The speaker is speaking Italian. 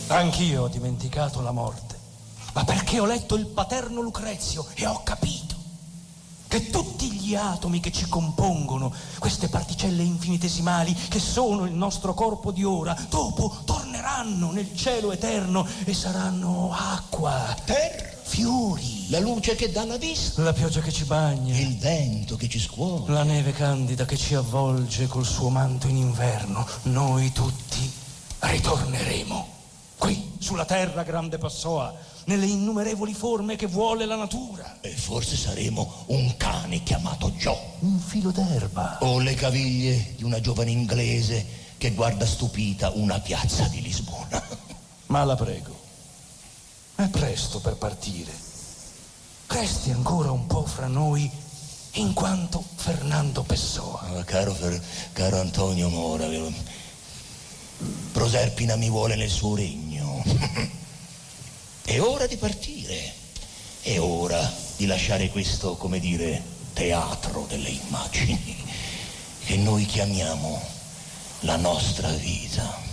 Anch'io ho dimenticato la morte, ma perché ho letto il paterno Lucrezio e ho capito che tutti gli atomi che ci compongono, queste particelle infinitesimali che sono il nostro corpo di ora, dopo torneranno nel cielo eterno e saranno acqua, terra, fiori, la luce che dà la vista, la pioggia che ci bagna, il vento che ci scuote, la neve candida che ci avvolge col suo manto in inverno. Noi tutti ritorneremo qui sulla terra, grande Passoa, nelle innumerevoli forme che vuole la natura. E forse saremo un cane chiamato Joe, un filo d'erba, o le caviglie di una giovane inglese che guarda stupita una piazza di Lisbona. Ma la prego, è presto per partire. Resti ancora un po' fra noi, in quanto Fernando Pessoa. Caro Antonio Mora, Proserpina mi vuole nel suo regno. È ora di partire, è ora di lasciare questo, come dire, teatro delle immagini che noi chiamiamo la nostra vita.